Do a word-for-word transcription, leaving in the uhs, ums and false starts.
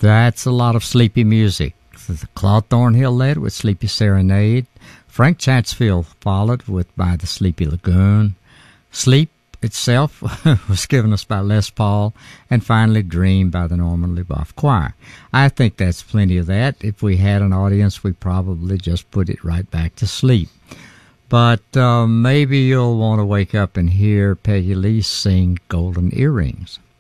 That's a lot of sleepy music. Claude Thornhill led with Sleepy Serenade. Frank Chatsfield followed with By the Sleepy Lagoon. Sleep itself was given us by Les Paul. And finally, Dream by the Norman Leboeuf Choir. I think that's plenty of that. If we had an audience, we'd probably just put it right back to sleep. But uh, maybe you'll want to wake up and hear Peggy Lee sing Golden Earrings.